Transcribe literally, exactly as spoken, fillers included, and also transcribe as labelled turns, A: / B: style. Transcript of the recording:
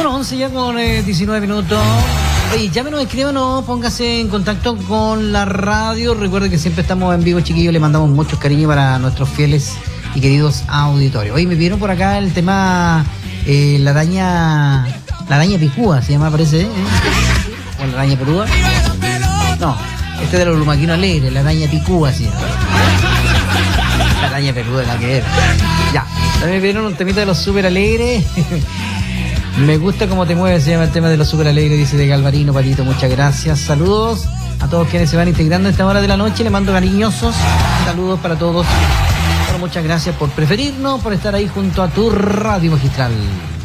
A: Bueno, once ya con eh, diecinueve minutos. Oye, llámenos, escríbanos, póngase en contacto con la radio. Recuerden que siempre estamos en vivo, chiquillos. Le mandamos muchos cariños para nuestros fieles y queridos auditorios. Oye, me pidieron por acá el tema eh, la araña, la araña picúa, se llama, parece, ¿eh? O la araña peluda. No, este es de los lumaquinos alegres, la araña picúa, sí. La araña peluda, la que era. Ya, también me pidieron un temita de los súper alegres. Me gusta cómo te mueves, se llama el tema de los súper alegres, dice de Galvarino, Patito, muchas gracias. Saludos a todos quienes se van integrando a esta hora de la noche, le mando cariñosos saludos para todos. Bueno, muchas gracias por preferirnos, por estar ahí junto a tu radio magistral.